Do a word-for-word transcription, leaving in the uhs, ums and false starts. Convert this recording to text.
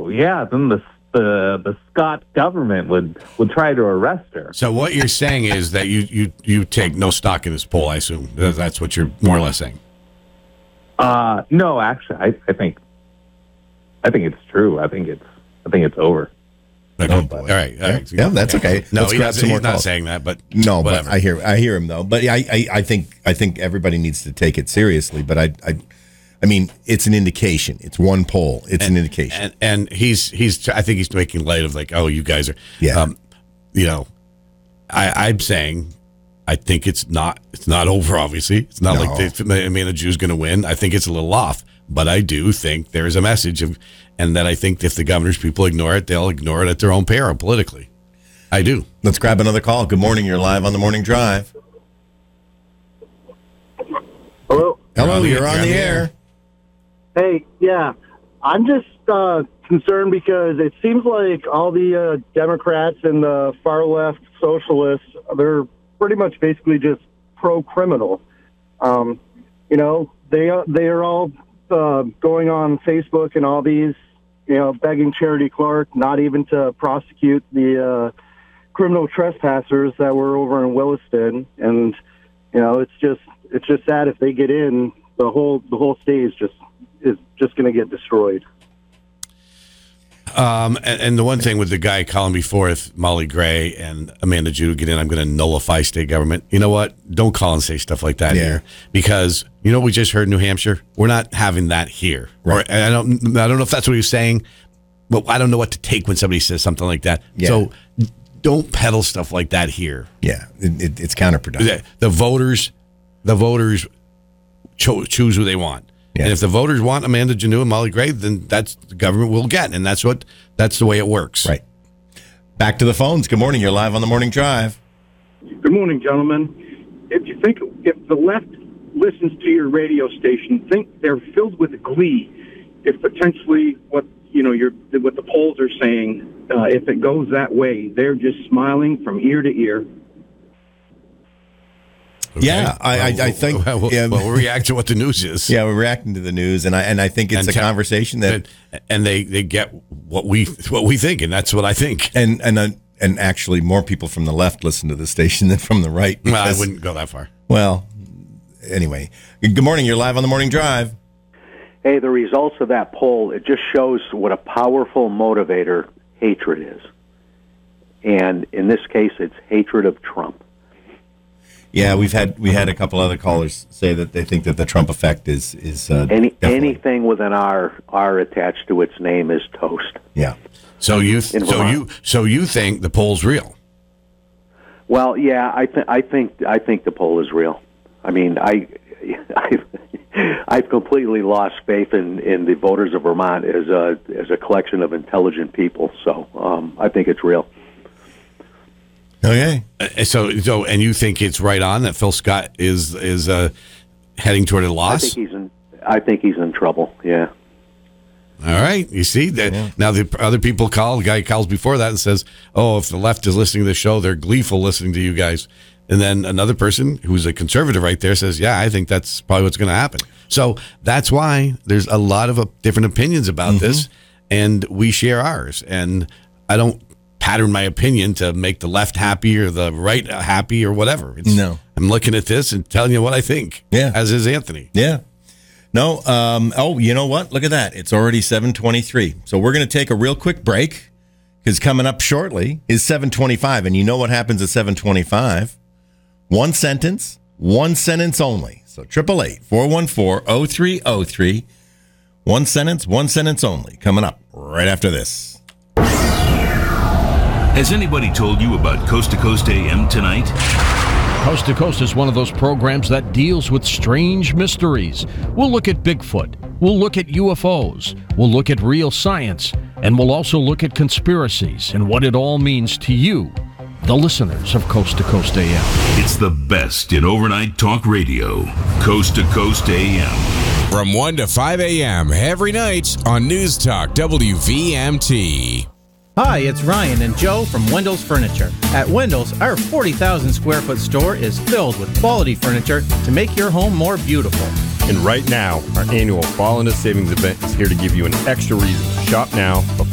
oh, yeah, then the the the Scott government would, would try to arrest her. So what you're saying is that you, you, you take no stock in this poll, I assume. That's what you're more or less saying. Uh, no, actually, I, I think I think it's true. I think it's I think it's over. Okay. Oh, all right. All right. Yeah, that's okay. No, Let's he grab doesn't- some more he's not calls. saying that, but No, whatever. but I hear I hear him though. But I, I I think I think everybody needs to take it seriously. But I I, I mean, it's an indication. It's one poll. It's an indication. And, and he's he's I think he's making light of like, oh, you guys are, Yeah. um, you know, I, I'm saying, I think it's not it's not over. Obviously, it's not No. like the Amanda Jew's going to win. I think it's a little off, but I do think there is a message of, and that I think if the governor's people ignore it, they'll ignore it at their own peril politically. I do. Let's grab another call. Good morning. You're live on the morning drive. Hello. Hello. You're on the air. Hey, yeah. I'm just uh, concerned because it seems like all the uh, Democrats and the far left socialists, they're pretty much basically just pro-criminal. Um, you know, they they are all uh, going on Facebook and all these, you know, begging Charity Clark not even to prosecute the uh, criminal trespassers that were over in Williston, and you know, it's just it's just sad if they get in, the whole the whole state is just is just going to get destroyed. Um, and, and the one thing with the guy calling me forth, Molly Gray and Amanda Jew get in, I'm going to nullify state government. You know what? Don't call and say stuff like that Yeah. here, because you know what we just heard in New Hampshire. We're not having that here. Right. Or and I don't. I don't know if that's what he's saying, but I don't know what to take when somebody says something like that. Yeah. So don't peddle stuff like that here. Yeah, it, it, it's counterproductive. The, the voters, the voters cho- choose who they want. Yeah. And if the voters want Amanda Janu and Molly Gray, then that's the government will get, and that's what that's the way it works. Right. Back to the phones. Good morning. You're live on the morning drive. Good morning, gentlemen. If you think, if the left listens to your radio station, think they're filled with glee if potentially what you know, your what the polls are saying, uh, if it goes that way, they're just smiling from ear to ear. Okay. Yeah, I, I, I think. Well, yeah, well, we'll react to what the news is. yeah, we're reacting to the news, and I and I think it's And a te- conversation that and, and they, they get what we what we think, and that's what I think. and and uh, and actually more people from the left listen to the station than from the right. Well, I because- wouldn't go that far. Well, anyway, good morning. You're live on the morning drive. Hey, the results of that poll, it just shows what a powerful motivator hatred is. And in this case, it's hatred of Trump. Yeah, we've had we had a couple other callers say that they think that the Trump effect is is uh, Any definitely- anything with an R R attached to its name is toast. Yeah. So you In so Vermont. you so you think the poll's real? Well, yeah, I think I think I think the poll is real. I mean, I I've, I've completely lost faith in, in the voters of Vermont as a as a collection of intelligent people. So um, I think it's real. Okay. Uh, So so and you think it's right on that Phil Scott is is uh, heading toward a I loss? think he's in. I think he's in trouble. Yeah. All right, you see that Yeah. now the other people call. The guy calls before that and says, "Oh, if the left is listening to the show, they're gleeful listening to you guys." And then another person who's a conservative right there says, "Yeah, I think that's probably what's going to happen." So that's why there's a lot of uh, different opinions about Mm-hmm. this, and we share ours. And I don't pattern my opinion to make the left happy or the right happy or whatever. It's, No. I'm looking at this and telling you what I think. Yeah. As is Anthony. Yeah. No. Um, oh, you know what? Look at that. It's already seven twenty-three. So we're going to take a real quick break because coming up shortly is seven twenty-five. And you know what happens at seven twenty-five? One sentence, one sentence only. So triple eight, four one four, oh three oh three. One sentence, one sentence only. Coming up right after this. Has anybody told you about Coast to Coast A M tonight? Coast to Coast is one of those programs that deals with strange mysteries. We'll look at Bigfoot. We'll look at U F Os. We'll look at real science. And we'll also look at conspiracies and what it all means to you, the listeners of Coast to Coast A M. It's the best in overnight talk radio. Coast to Coast A M. From one to five a.m. every night on News Talk W V M T. Hi, it's Ryan and Joe from Wendell's Furniture. At Wendell's, our forty thousand square foot store is filled with quality furniture to make your home more beautiful. And right now, our annual Fall into Savings event is here to give you an extra reason to shop now before